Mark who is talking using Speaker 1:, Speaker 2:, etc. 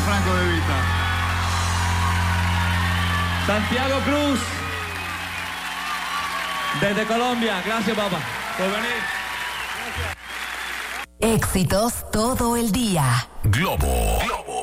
Speaker 1: Franco De Vita.
Speaker 2: Santiago Cruz, desde Colombia. Gracias, papá, por venir.
Speaker 3: Éxitos todo el día.
Speaker 4: Globo.